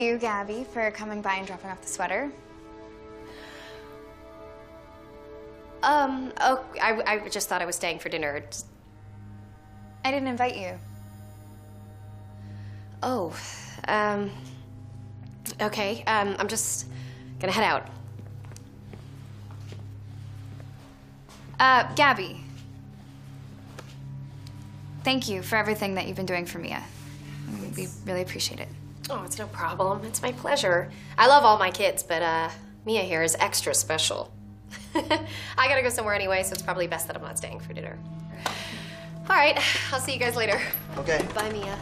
You, Gabby, for coming by and dropping off the sweater. Oh, I just thought I was staying for dinner. I didn't invite you. Oh, okay. I'm just gonna head out. Gabby. Thank you for everything that you've been doing for Mia. We really appreciate it. Oh, it's no problem. It's my pleasure. I love all my kids, but Mia here is extra special. I gotta go somewhere anyway, so it's probably best that I'm not staying for dinner. All right, I'll see you guys later. Okay. Bye, Mia.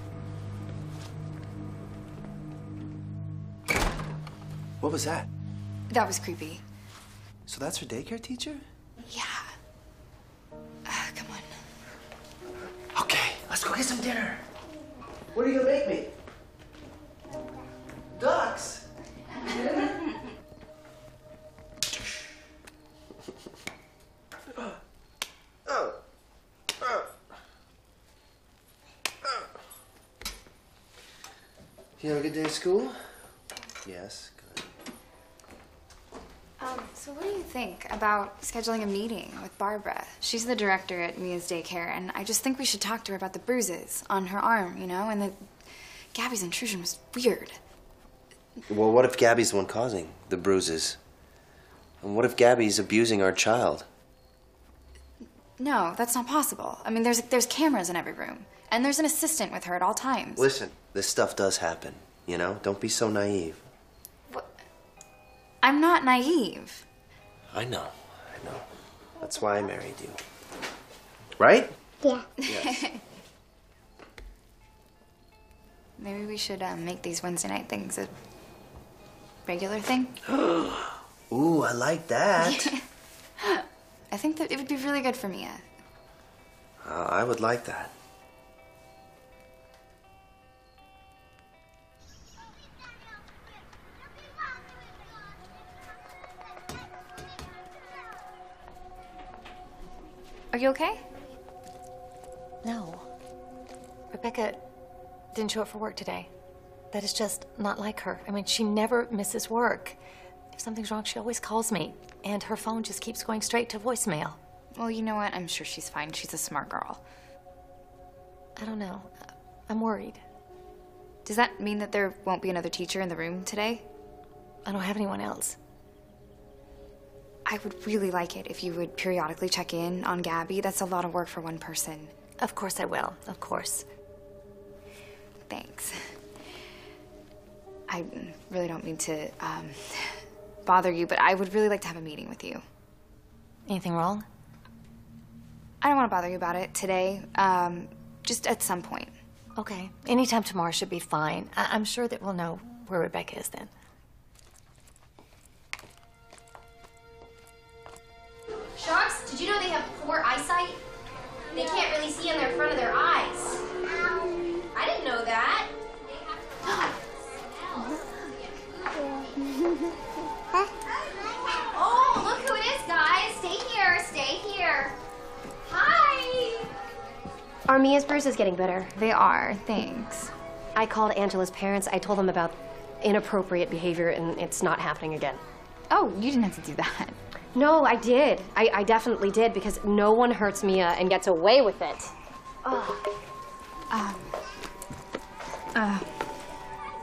What was that? That was creepy. So that's her daycare teacher? Yeah. Come on. Okay, let's go get some dinner. What are you gonna make me? Ducks. You have a good day at school? Yes, good. So what do you think about scheduling a meeting with Barbara? She's the director at Mia's daycare, and I just think we should talk to her about the bruises on her arm, you know, and that Gabby's intrusion was weird. Well, what if Gabby's the one causing the bruises? And what if Gabby's abusing our child? No, that's not possible. I mean, there's cameras in every room, and there's an assistant with her at all times. Listen, this stuff does happen, you know? Don't be so naive. What? I'm not naive. I know. That's why I married you. Right? Yeah. Yes. Maybe we should make these Wednesday night things a regular thing. Ooh, I like that. I think that it would be really good for Mia. I would like that. Are you okay? No. Rebecca didn't show up for work today. That is just not like her. I mean, she never misses work. If something's wrong, she always calls me. And her phone just keeps going straight to voicemail. Well, you know what? I'm sure she's fine. She's a smart girl. I don't know. I'm worried. Does that mean that there won't be another teacher in the room today? I don't have anyone else. I would really like it if you would periodically check in on Gabby. That's a lot of work for one person. Of course I will. Of course. Thanks. I really don't mean to bother you, but I would really like to have a meeting with you. Anything wrong? I don't want to bother you about it today. Just at some point. Okay. Anytime tomorrow should be fine. I'm sure that we'll know where Rebecca is then. Sharks, did you know they have poor eyesight? They can't really see in the front of their eyes. I didn't know that. Oh, look who it is, guys. Stay here, stay here. Hi. Are Mia's bruises getting better? They are, thanks. I called Angela's parents. I told them about inappropriate behavior, and it's not happening again. Oh, you didn't have to do that. No, I did. I definitely did, because no one hurts Mia and gets away with it.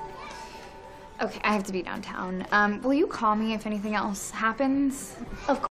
Okay, I have to be downtown. Will you call me if anything else happens? Of course.